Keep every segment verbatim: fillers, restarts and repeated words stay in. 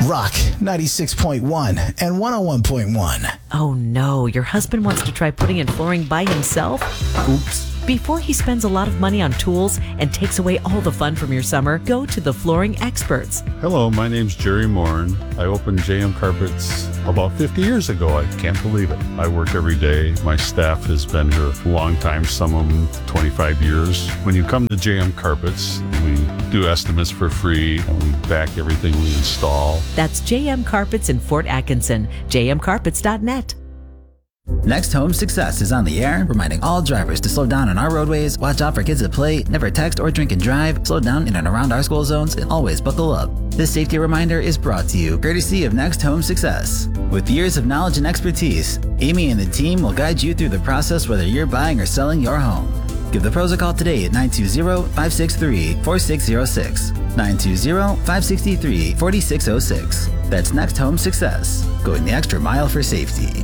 Rock ninety-six point one and one oh one point one. Oh no, your husband wants to try putting in flooring by himself? Oops. Before he spends a lot of money on tools and takes away all the fun from your summer, go to the flooring experts. Hello, my name's Jerry Morin. I opened J M Carpets about fifty years ago. I can't believe it. I work every day. My staff has been here a long time, some of them twenty-five years. When you come to J M Carpets, we do estimates for free and we back everything we install. That's J M Carpets in Fort Atkinson, j m carpets dot net. Next Home Success is on the air, reminding all drivers to slow down on our roadways, watch out for kids at play, never text or drink and drive, slow down in and around our school zones, and always buckle up. This safety reminder is brought to you courtesy of Next Home Success. With years of knowledge and expertise, Amy and the team will guide you through the process whether you're buying or selling your home. Give the pros a call today at nine two zero, five six three, four six zero six. nine two zero, five six three, four six zero six. That's Next Home Success, going the extra mile for safety.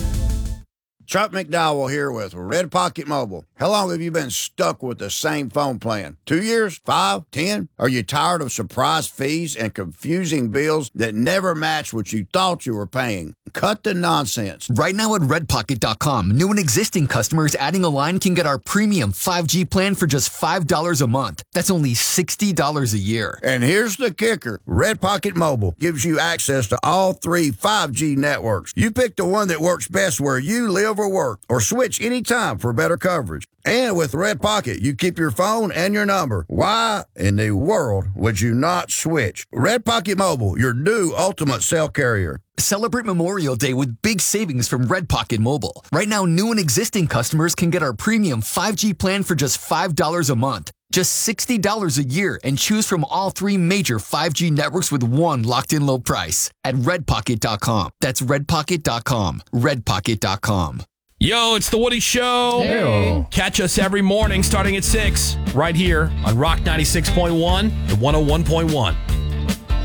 Chuck McDowell here with Red Pocket Mobile. How long have you been stuck with the same phone plan? Two years? Five? Ten? Are you tired of surprise fees and confusing bills that never match what you thought you were paying? Cut the nonsense. Right now at red pocket dot com, new and existing customers adding a line can get our premium five G plan for just five dollars a month. That's only sixty dollars a year. And here's the kicker. Red Pocket Mobile gives you access to all three five G networks. You pick the one that works best where you live or work, or switch anytime for better coverage. And with Red Pocket, you keep your phone and your number. Why in the world would you not switch? Red Pocket Mobile, your new ultimate cell carrier. Celebrate Memorial Day with big savings from Red Pocket Mobile. Right now, new and existing customers can get our premium five G plan for just five dollars a month. Just sixty dollars a year and choose from all three major five G networks with one locked-in low price at red pocket dot com. That's red pocket dot com. red pocket dot com. Yo, it's The Woody Show. Hey. Catch us every morning starting at six right here on Rock ninety-six point one and one oh one point one.